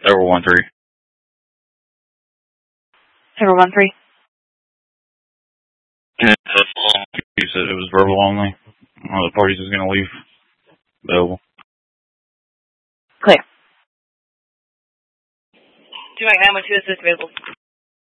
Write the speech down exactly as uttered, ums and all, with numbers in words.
Tower one three. Tower one three. Yeah, you said it was verbal only. One of the parties is going to leave. Available. Clear. two nine nine one two is available.